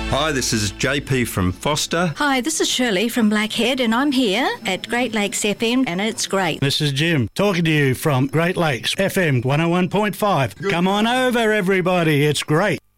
Hi, this is JP from Foster. Hi, this is Shirley from Blackhead, and I'm here at Great Lakes FM, and it's great. This is Jim talking to you from Great Lakes FM 101.5. Come on over, everybody. It's great.